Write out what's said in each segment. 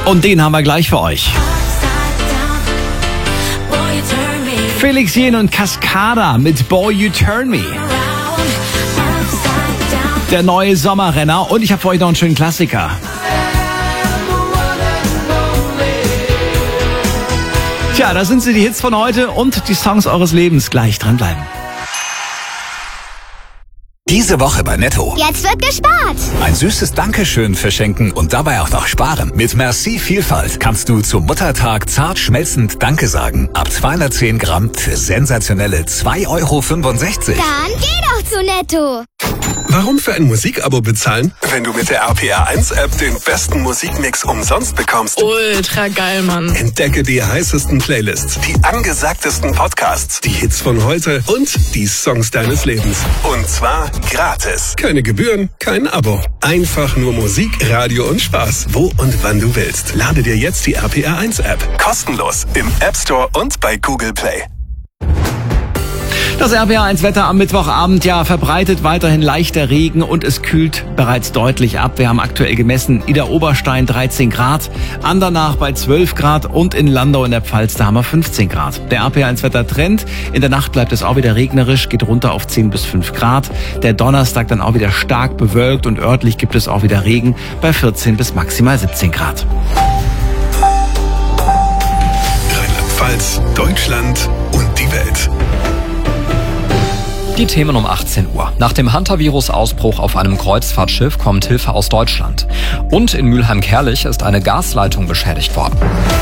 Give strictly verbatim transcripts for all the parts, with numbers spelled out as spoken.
Und den haben wir gleich für euch. Felix Jähn und Cascada mit Boy You Turn Me. Der neue Sommerrenner. Und ich habe für euch noch einen schönen Klassiker. Tja, da sind sie, die Hits von heute und die Songs eures Lebens. Gleich dranbleiben. Diese Woche bei Netto. Jetzt wird gespart. Ein süßes Dankeschön verschenken und dabei auch noch sparen. Mit Merci Vielfalt kannst du zum Muttertag zart schmelzend Danke sagen. Ab zweihundertzehn Gramm für sensationelle zwei Euro fünfundsechzig. Dann geh doch zu Netto. Warum für ein Musikabo bezahlen, wenn du mit der R P R eins App den besten Musikmix umsonst bekommst? Ultra geil, Mann. Entdecke die heißesten Playlists, die angesagtesten Podcasts, die Hits von heute und die Songs deines Lebens. Und zwar gratis. Keine Gebühren, kein Abo. Einfach nur Musik, Radio und Spaß. Wo und wann du willst. Lade dir jetzt die R P R eins App. Kostenlos im App Store und bei Google Play. Das R P R eins Wetter am Mittwochabend, ja, verbreitet weiterhin leichter Regen und es kühlt bereits deutlich ab. Wir haben aktuell gemessen Idar Oberstein dreizehn Grad, Andernach bei zwölf Grad und in Landau in der Pfalz, da haben wir fünfzehn Grad. Der R P R eins Wetter Trend, in der Nacht bleibt es auch wieder regnerisch, geht runter auf zehn bis fünf Grad. Der Donnerstag dann auch wieder stark bewölkt und örtlich gibt es auch wieder Regen bei vierzehn bis maximal siebzehn Grad. Rheinland-Pfalz, Deutschland und die Welt. Die Themen um achtzehn Uhr. Nach dem Hantavirus-Ausbruch auf einem Kreuzfahrtschiff kommt Hilfe aus Deutschland. Und in Mülheim-Kärlich ist eine Gasleitung beschädigt worden.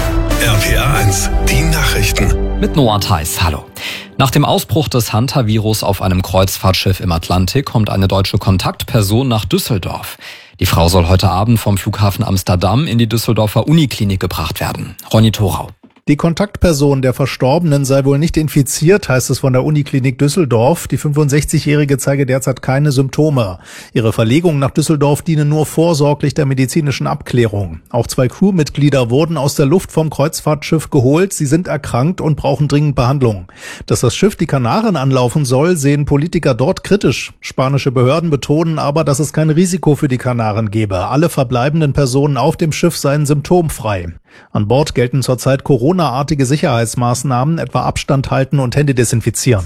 R P R eins, die Nachrichten. Mit Noah Theis, hallo. Nach dem Ausbruch des Hantavirus auf einem Kreuzfahrtschiff im Atlantik kommt eine deutsche Kontaktperson nach Düsseldorf. Die Frau soll heute Abend vom Flughafen Amsterdam in die Düsseldorfer Uniklinik gebracht werden. Ronny Thorau. Die Kontaktperson der Verstorbenen sei wohl nicht infiziert, heißt es von der Uniklinik Düsseldorf. Die fünfundsechzigjährige zeige derzeit keine Symptome. Ihre Verlegung nach Düsseldorf diene nur vorsorglich der medizinischen Abklärung. Auch zwei Crewmitglieder wurden aus der Luft vom Kreuzfahrtschiff geholt. Sie sind erkrankt und brauchen dringend Behandlung. Dass das Schiff die Kanaren anlaufen soll, sehen Politiker dort kritisch. Spanische Behörden betonen aber, dass es kein Risiko für die Kanaren gebe. Alle verbleibenden Personen auf dem Schiff seien symptomfrei. An Bord gelten zurzeit Corona-artige Sicherheitsmaßnahmen, etwa Abstand halten und Hände desinfizieren.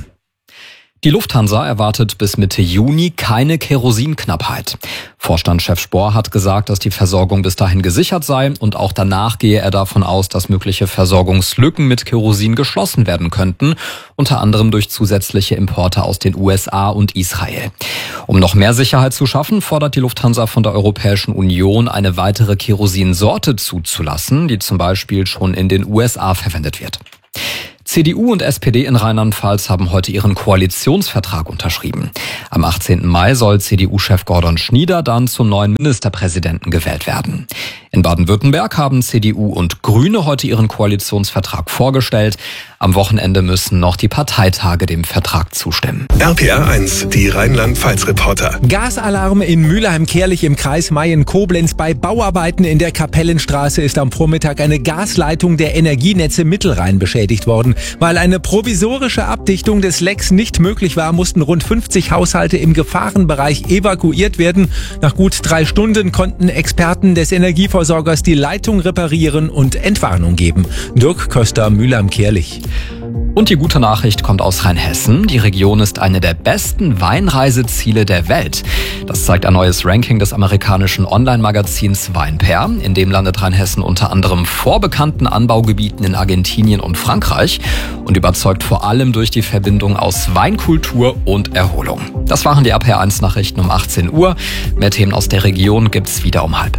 Die Lufthansa erwartet bis Mitte Juni keine Kerosinknappheit. Vorstandschef Spohr hat gesagt, dass die Versorgung bis dahin gesichert sei und auch danach gehe er davon aus, dass mögliche Versorgungslücken mit Kerosin geschlossen werden könnten, unter anderem durch zusätzliche Importe aus den U S A und Israel. Um noch mehr Sicherheit zu schaffen, fordert die Lufthansa von der Europäischen Union, eine weitere Kerosinsorte zuzulassen, die zum Beispiel schon in den U S A verwendet wird. C D U und S P D in Rheinland-Pfalz haben heute ihren Koalitionsvertrag unterschrieben. Am achtzehnten Mai soll C D U-Chef Gordon Schnieder dann zum neuen Ministerpräsidenten gewählt werden. In Baden-Württemberg haben C D U und Grüne heute ihren Koalitionsvertrag vorgestellt. Am Wochenende müssen noch die Parteitage dem Vertrag zustimmen. R P R eins, die Rheinland-Pfalz-Reporter. Gasalarm in Mülheim-Kärlich im Kreis Mayen-Koblenz. Bei Bauarbeiten in der Kapellenstraße ist am Vormittag eine Gasleitung der Energienetze Mittelrhein beschädigt worden. Weil eine provisorische Abdichtung des Lecks nicht möglich war, mussten rund fünfzig Haushalte im Gefahrenbereich evakuiert werden. Nach gut drei Stunden konnten Experten des Energieversorgers die Leitung reparieren und Entwarnung geben. Dirk Köster, Mülheim-Kärlich. Und die gute Nachricht kommt aus Rheinhessen. Die Region ist eine der besten Weinreiseziele der Welt. Das zeigt ein neues Ranking des amerikanischen Online-Magazins VinePair. In dem landet Rheinhessen unter anderem vor bekannten Anbaugebieten in Argentinien und Frankreich und überzeugt vor allem durch die Verbindung aus Weinkultur und Erholung. Das waren die R P R eins Nachrichten um achtzehn Uhr. Mehr Themen aus der Region gibt's wieder um halb.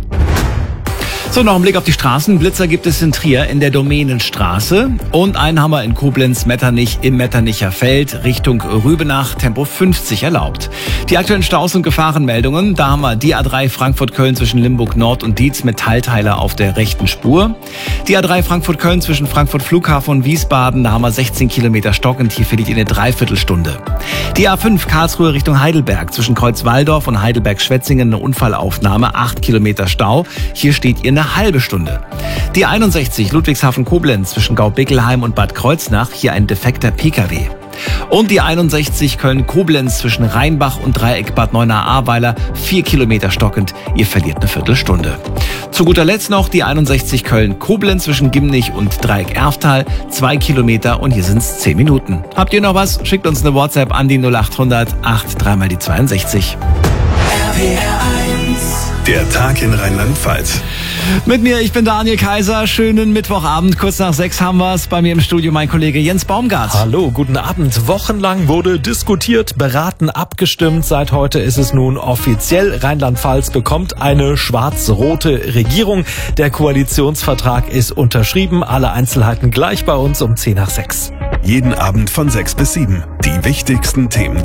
So, noch ein Blick auf die Straßen. Blitzer gibt es in Trier in der Domänenstraße und einen haben wir in Koblenz-Metternich im Metternicher Feld Richtung Rübenach, Tempo fünfzig erlaubt. Die aktuellen Staus und Gefahrenmeldungen, da haben wir die A drei Frankfurt-Köln zwischen Limburg Nord und Dietz mit Teilteiler auf der rechten Spur. Die A drei Frankfurt-Köln zwischen Frankfurt Flughafen und Wiesbaden, da haben wir sechzehn Kilometer Stocken, hier verliert ihr eine Dreiviertelstunde. Die A fünf Karlsruhe Richtung Heidelberg zwischen Kreuzwaldorf und Heidelberg-Schwetzingen eine Unfallaufnahme, acht Kilometer Stau, hier steht ihr eine halbe Stunde. Die einundsechzig Ludwigshafen-Koblenz zwischen Gaubickelheim und Bad Kreuznach, hier ein defekter P K W. Und die einundsechzig Köln-Koblenz zwischen Rheinbach und Dreieck Bad Neuenahr-Ahrweiler, vier Kilometer stockend. Ihr verliert eine Viertelstunde. Zu guter Letzt noch die einundsechzig Köln-Koblenz zwischen Gimnich und Dreieck Erftal, zwei Kilometer und hier sind es zehn Minuten. Habt ihr noch was? Schickt uns eine WhatsApp an die null acht hundert acht drei mal die zweiundsechzig. R P R eins. Der Tag in Rheinland-Pfalz. Mit mir, ich bin Daniel Kaiser. Schönen Mittwochabend. Kurz nach sechs haben wir es. Bei mir im Studio mein Kollege Jens Baumgart. Hallo, guten Abend. Wochenlang wurde diskutiert, beraten, abgestimmt. Seit heute ist es nun offiziell. Rheinland-Pfalz bekommt eine schwarz-rote Regierung. Der Koalitionsvertrag ist unterschrieben. Alle Einzelheiten gleich bei uns um zehn nach sechs. Jeden Abend von sechs bis sieben. Die wichtigsten Themen